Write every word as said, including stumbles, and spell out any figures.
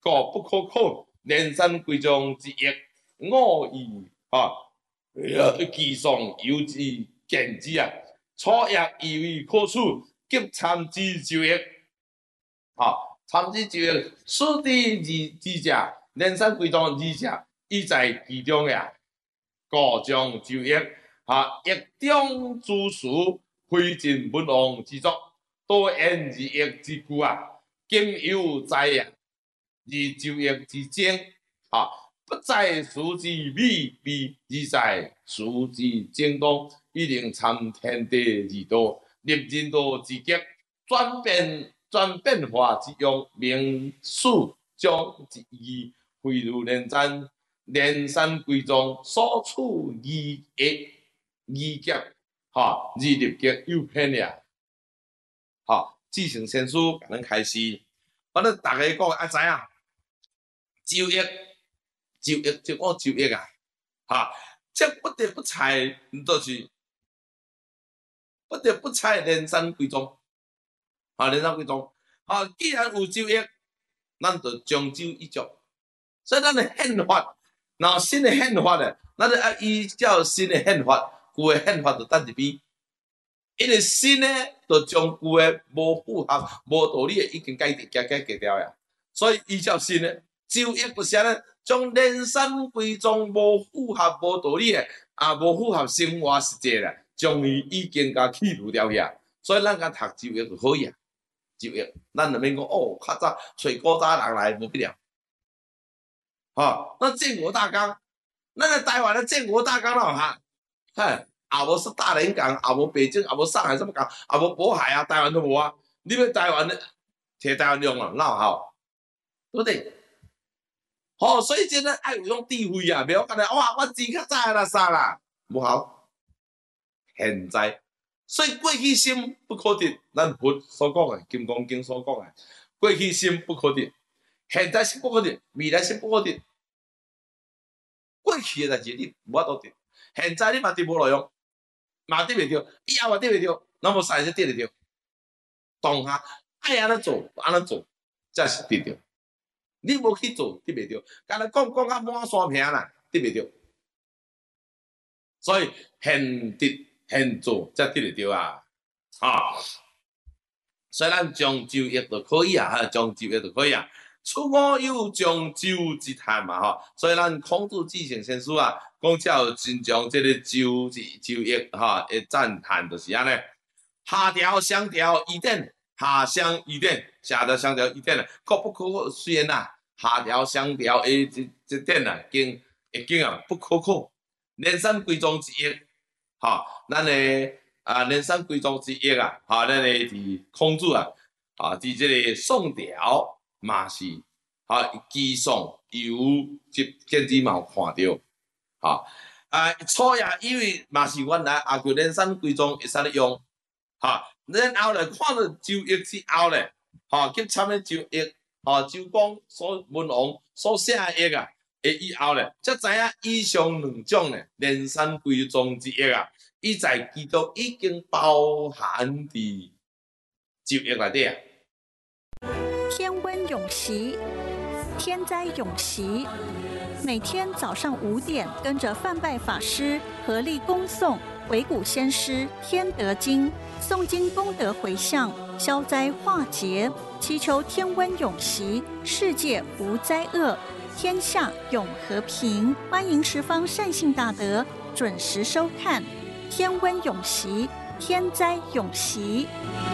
故不可靠，连山贵重之一，我以啊，寄送有之见之啊，初夜以为可取，急参之就业。啊，参之就业，此地二之者，连山贵重之者，已在其中呀。故将就业啊，一中诸事，非尽文王之作，多言而业之故啊。今有在呀，而就业之精啊，不在数之美弊，而在数之精通，一定参天地之道，立人道之极，转变转变化之用，明史将之意，汇入连山。连山贵重所处义业义业，哈，而立极有偏呀，哈，继承先书甲咱开始，我哋大家讲啊知啊，就业就业就讲就业啊，哈，这不得不采，就是不得不采连山贵重，啊，连山贵重，啊，既然有就业，咱就将就一足，所以咱的宪法。然后新的宪法咧，咱就要依照新的宪法，旧的宪法就等一边。因为新的就将旧的无符合、无道理的已经改改改改掉呀。所以依照新的，就业就是咧，将连山贵重无符合、无道理的啊，无符合生活实际咧，将伊已经甲去除掉呀。所以咱甲读就业就可以啊，就业，咱就免讲哦，较早找古早人来无必要。哦，那建国大纲，那个台湾的建国大纲了哈，嗨，也无是大连港，也无北京，也无上海什么港，也无渤海啊，台湾都无啊。你要台湾的，摕台湾用啊，哪有效？对不对？好、哦，所以真的爱有用智慧啊，不要讲咧，哇，我钱较早啦啥啦，无效。现在，所以过去心不可得，咱佛所讲的，金刚经所讲的，过去心不可得。现在是不可得，未来是不可得。过去的代志你无法度得，现在你嘛得无路用，嘛得袂着，以后嘛得袂着，那么啥是得得着？当下爱安怎做，安怎做，才是得着。你无去做，得袂着。干那讲讲啊满山平啦，得袂着。所以现得现做，才得得着啊！啊，所以咱将就业就可以啊，哈，将就业就可以啊。出我有将就之谈嘛吼，所以咱孔子继承先书啊，讲叫真将这个就字就业哈，一赞叹就是安尼。下调上调一点，下乡一点，下调上调一点啦，可不可虽然呐，下调上调诶这这点呐，经已经啊不可靠。连山贵重之一，哈，咱诶啊连山贵重之一啊，哈，咱诶伫孔子啊，啊伫这个宋朝。嘛是，啊，基上有即见之嘛有看到，哈啊，初夜因为嘛是原来阿贵连山贵重会使咧用，哈，然后咧看到周易之后咧，哈，去参咧周易，哈，周公所文王所写的易啊，诶以后咧，才知影以上两种咧连山贵重之易啊，伊在基督已经包含伫周易内底啊。 天温永习，天灾永习。每天早上五点，跟着范拜法师合力恭诵维谷先师《天德经》，诵经功德回向，消灾化劫，祈求天温永习，世界无灾厄，天下永和平。欢迎十方善信大德准时收看《天温永习》，天灾永习。